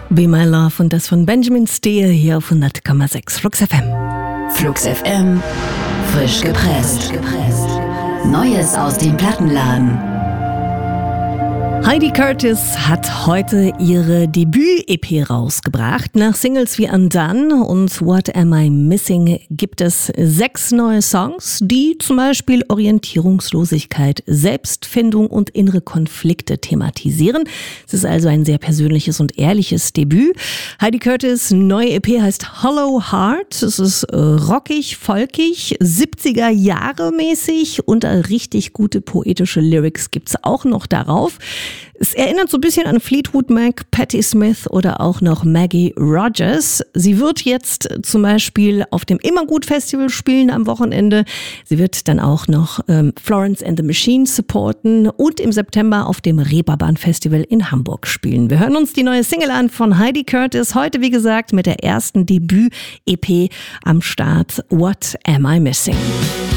Be My Love und das von Benjamin Steele hier auf 100,6 Flux FM. Flux FM, frisch gepresst. Neues aus dem Plattenladen. Heidi Curtis hat heute ihre Debüt-EP rausgebracht. Nach Singles wie Undone und What Am I Missing gibt es 6 neue Songs, die zum Beispiel Orientierungslosigkeit, Selbstfindung und innere Konflikte thematisieren. Es ist also ein sehr persönliches und ehrliches Debüt. Heidi Curtis' neue EP heißt Hollow Heart. Es ist rockig, folkig, 70er Jahre mäßig und richtig gute poetische Lyrics gibt's auch noch darauf. Es erinnert so ein bisschen an Fleetwood Mac, Patti Smith oder auch noch Maggie Rogers. Sie wird jetzt zum Beispiel auf dem Immergut Festival spielen am Wochenende. Sie wird dann auch noch Florence and the Machine supporten und im September auf dem Reeperbahn Festival in Hamburg spielen. Wir hören uns die neue Single an von Heidi Curtis. Heute, wie gesagt, mit der ersten Debüt-EP am Start. What Am I Missing?